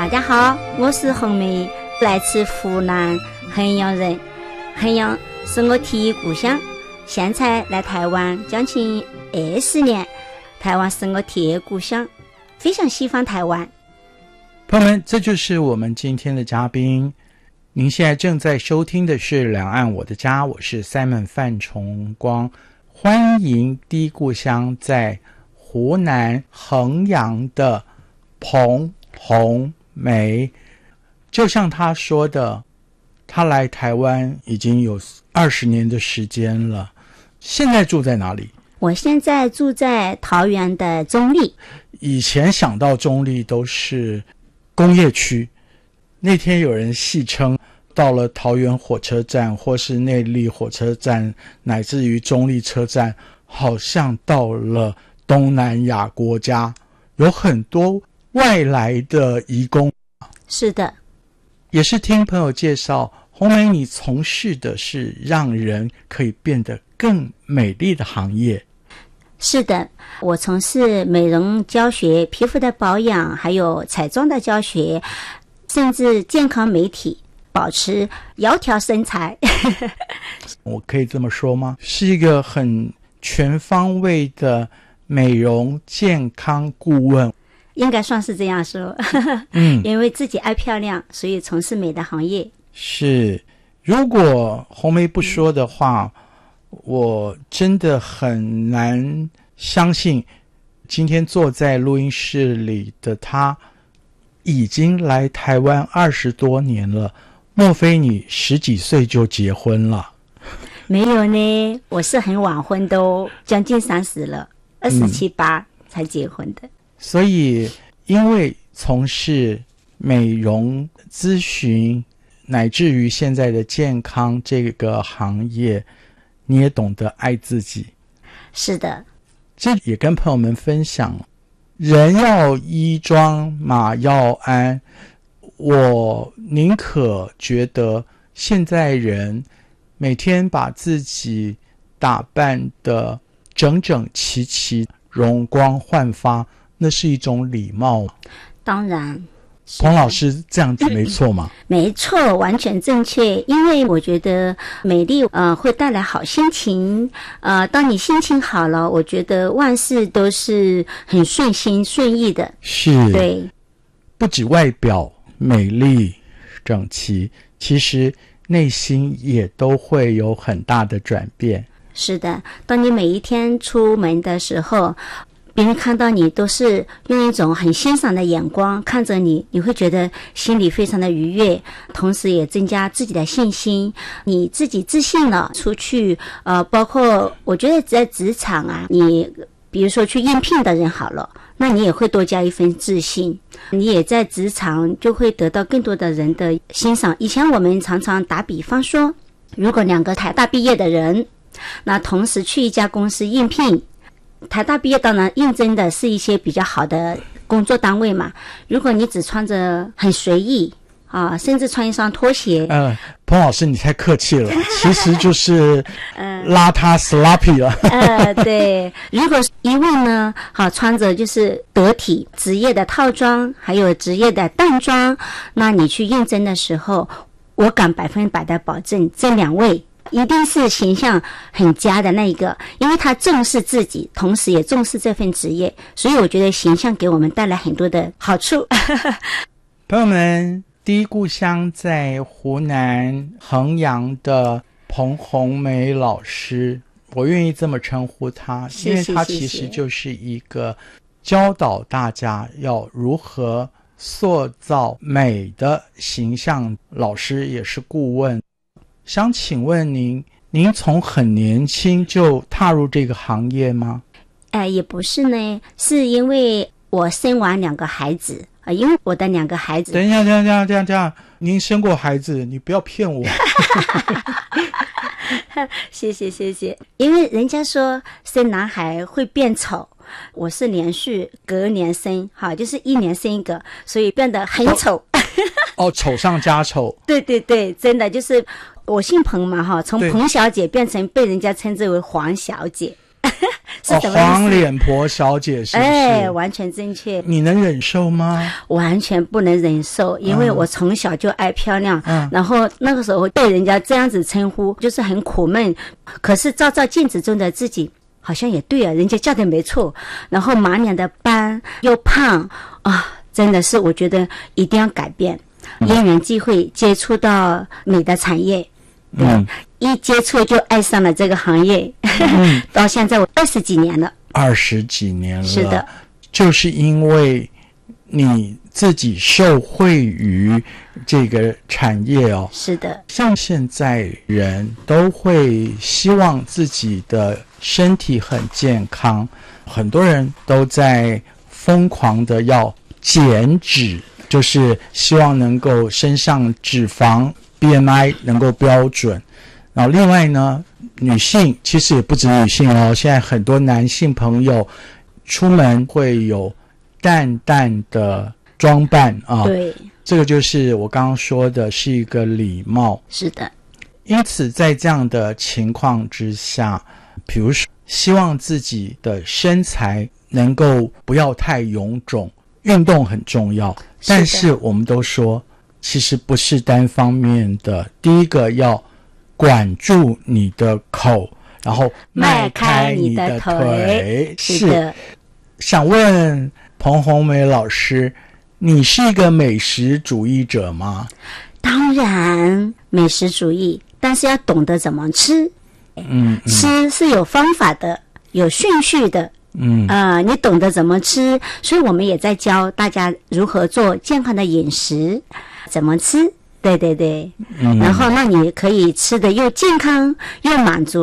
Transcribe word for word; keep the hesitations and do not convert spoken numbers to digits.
大家好，我是红梅，来自湖南衡阳人。衡阳是我第一故乡，现在来台湾将近二十年，台湾是我第二故乡，非常喜欢台湾。 朋友们，这就是我们今天的嘉宾。您现在正在收听的是两岸我的家，我是 Simon 范崇光，欢迎第一故乡在湖南衡阳的彭红梅。就像他说的，他来台湾已经有二十年的时间了，现在住在哪里？ 我现在住在桃园的中坜。 以前想到中坜都是工业区，那天有人戏称到了桃园火车站或是内坜火车站乃至于中坜车站，好像到了东南亚国家，有很多外来的移工。 是的， 也是听朋友介绍，红梅你从事的是让人可以变得更美丽的行业。 是的，我从事美容教学、皮肤的保养，还有彩妆的教学，甚至健康美体，保持窈窕身材。 我可以这么说吗？是一个很全方位的美容健康顾问。 应该算是这样说。 嗯， 因为自己爱漂亮，所以从事美的行业。 是，如果红梅不说的话，我真的很难相信今天坐在录音室里的他已经来台湾二十多年了。莫非你十几岁就结婚了？ 没有呢，我是很晚婚的哦，将近三十了，二十七八才结婚的。 所以因为从事美容咨询乃至于现在的健康这个行业，你也懂得爱自己。 是的， 这也跟朋友们分享，人要衣装马要鞍。我宁可觉得现在人每天把自己打扮得整整齐齐，容光焕发，那是一种礼貌。 当然， 彭老师这样子没错吗？ 没错，完全正确。因为我觉得美丽呃会带来好心情，呃当你心情好了，我觉得万事都是很顺心顺意的。 是， 对， 不止外表美丽整齐，其实内心也都会有很大的转变。 是的，当你每一天出门的时候，别人看到你都是用一种很欣赏的眼光看着你，你会觉得心里非常的愉悦，同时也增加自己的信心。你自己自信了，出去呃，包括我觉得在职场啊，你比如说去应聘的人好了，那你也会多加一份自信，你也在职场就会得到更多的人的欣赏。以前我们常常打比方说，如果两个台大毕业的人，那同时去一家公司应聘，台大毕业当然应征的是一些比较好的工作单位嘛，如果你只穿着很随意啊，甚至穿一双拖鞋， 呃，彭老师你太客气了，其实就是邋遢 sloppy 了。 呃，对，如果一位呢，好穿着就是得体职业的套装，还有职业的淡装，那你去应征的时候，我敢百分百的保证，这两位一定是形象很佳的那一个，因为他重视自己，同时也重视这份职业，所以我觉得形象给我们带来很多的好处。 朋友们，第一故乡在湖南衡阳的彭红梅老师，我愿意这么称呼他，因为他其实就是一个教导大家要如何塑造美的形象老师，也是顾问。想请问您，您从很年轻就踏入这个行业吗？ 呃，也不是呢，是因为我生完两个孩子啊、呃，因为我的两个孩子。 等一下，等一下，等一下，等一下，您生过孩子，你不要骗我。 谢谢，谢谢。因为人家说生男孩会变丑，我是连续隔年生，哈，就是一年生一个，所以变得很丑。 哦，丑上加丑。 对对对，真的就是我姓彭嘛，哈，从彭小姐变成被人家称之为黄小姐。 哦，黄脸婆小姐是不是？ 哎，完全正确。 你能忍受吗？ 完全不能忍受，因为我从小就爱漂亮， 嗯， 然后那个时候被人家这样子称呼，就是很苦闷。可是照照镜子中的自己，好像也对啊，人家叫的没错。然后满脸的斑，又胖啊，真的是我觉得一定要改变。因缘际会接触到美的产业，对，嗯，一接触就爱上了这个行业，嗯，到现在我二十几年了， 二十几年了， 是的， 就是因为你自己受惠于这个产业哦， 是的， 像现在人都会希望自己的身体很健康，很多人都在疯狂的要减脂。就是希望能够身上脂肪 B M I 能够标准，然后另外呢，女性其实也不止女性哦，现在很多男性朋友出门会有淡淡的装扮啊， 对， 这个就是我刚刚说的是一个礼貌， 是的。 因此在这样的情况之下，比如说希望自己的身材能够不要太臃肿。运动很重要，但是我们都说其实不是单方面的。第一个要管住你的口，然后迈开你的腿。 是的。 想问彭红梅老师，你是一个美食主义者吗？ 当然美食主义，但是要懂得怎么吃。 嗯，嗯吃是有方法的，有顺序的。 嗯啊、呃，你懂得怎么吃，所以我们也在教大家如何做健康的饮食，怎么吃，对对对， 嗯， 然后那你可以吃的又健康又满足。